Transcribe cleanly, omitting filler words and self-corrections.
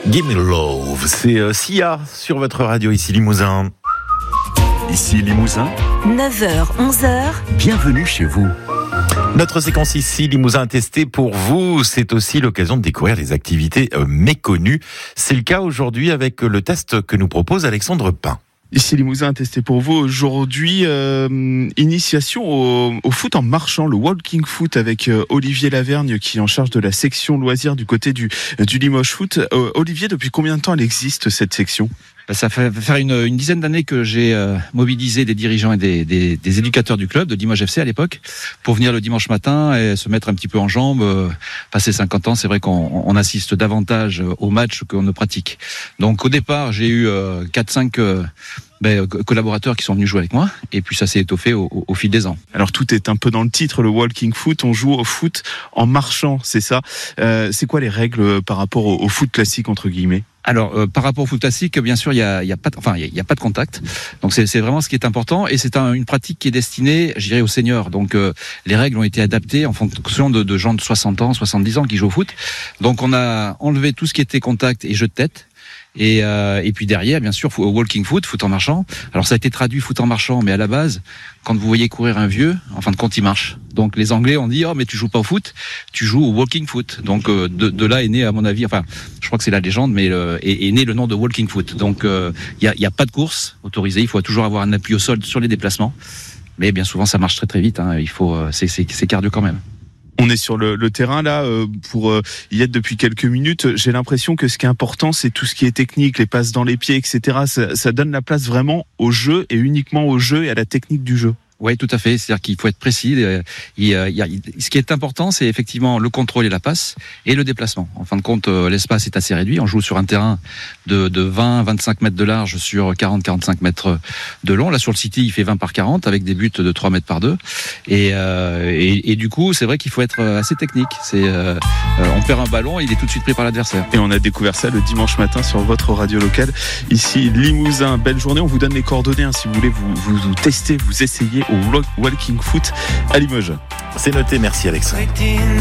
Give me love, c'est Sia sur votre radio ici Limousin. Ici Limousin, 9h, 11h. bienvenue chez vous. Notre séquence ici Limousin testée pour vous, c'est aussi l'occasion de découvrir des activités méconnues. C'est le cas aujourd'hui avec le test que nous propose Alexandre Pain. Ici Limousin testé pour vous aujourd'hui, initiation au foot en marchant, le walking foot avec Olivier Lavergne qui est en charge de la section loisirs du côté du Limoges Foot. Olivier, depuis combien de temps elle existe cette section ? Ça fait faire une dizaine d'années que j'ai mobilisé des dirigeants et des éducateurs du club de Limoges FC à l'époque pour venir le dimanche matin et se mettre un petit peu en jambes. Passé 50 ans, c'est vrai qu'on assiste davantage aux matchs qu'on ne pratique. Donc au départ, j'ai eu 4-5 collaborateurs qui sont venus jouer avec moi et puis ça s'est étoffé au fil des ans. Alors tout est un peu dans le titre, le walking foot, on joue au foot en marchant, c'est ça. C'est quoi les règles par rapport au foot classique entre guillemets ? Alors, par rapport au foot classique, bien sûr, il y a pas de contact. Donc, c'est vraiment ce qui est important. Et c'est une pratique qui est destinée, je dirais, aux seniors. Donc, les règles ont été adaptées en fonction de gens de 60 ans, 70 ans qui jouent au foot. Donc, on a enlevé tout ce qui était contact et jeu de tête. Et puis derrière, bien sûr, walking foot, foot en marchant. Alors ça a été traduit foot en marchant, mais à la base, quand vous voyez courir un vieux, en fin de compte, il marche. Donc les Anglais ont dit, oh mais tu joues pas au foot, tu joues au walking foot. Donc de là est né, à mon avis, enfin, je crois que c'est la légende, mais est né le nom de walking foot. Donc il y a pas de course autorisée, il faut toujours avoir un appui au sol sur les déplacements. Mais bien souvent, ça marche très très vite. Hein. Il faut, c'est cardio quand même. On est sur le terrain là pour y être depuis quelques minutes. J'ai l'impression que ce qui est important, c'est tout ce qui est technique, les passes dans les pieds, etc. Ça donne la place vraiment au jeu et uniquement au jeu et à la technique du jeu. Oui, tout à fait. C'est-à-dire qu'il faut être précis. Ce qui est important, c'est effectivement le contrôle et la passe et le déplacement. En fin de compte, l'espace est assez réduit. On joue sur un terrain de 20-25 mètres de large sur 40-45 mètres de long. Là, sur le City, il fait 20 par 40 avec des buts de 3 mètres par 2. Et du coup, c'est vrai qu'il faut être assez technique. On perd un ballon, il est tout de suite pris par l'adversaire. Et on a découvert ça le dimanche matin sur votre radio locale. Ici, Limousin. Belle journée. On vous donne les coordonnées si vous voulez vous tester, vous essayer au walking foot à Limoges. C'est noté, merci Alexandre.